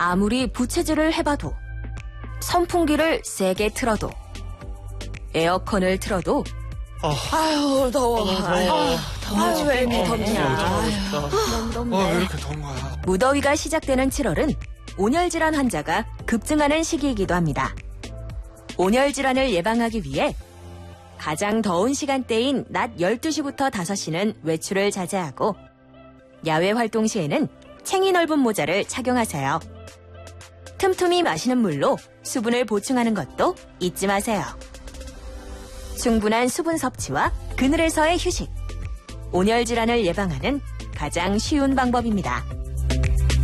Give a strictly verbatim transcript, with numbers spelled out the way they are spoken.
아무리 부채질을 해봐도, 선풍기를 세게 틀어도, 에어컨을 틀어도 아, 아유, 더워. 아, 더워. 아유, 더워. 왜 이렇게 네. 덥냐. 아, 너무 덥네. 아, 왜 이렇게 더운 거야? 무더위가 시작되는 칠월은 온열질환 환자가 급증하는 시기이기도 합니다. 온열질환을 예방하기 위해 가장 더운 시간대인 낮 열두 시부터 다섯 시는 외출을 자제하고 야외 활동 시에는 챙이 넓은 모자를 착용하세요. 틈틈이 마시는 물로 수분을 보충하는 것도 잊지 마세요. 충분한 수분 섭취와 그늘에서의 휴식. 온열질환을 예방하는 가장 쉬운 방법입니다.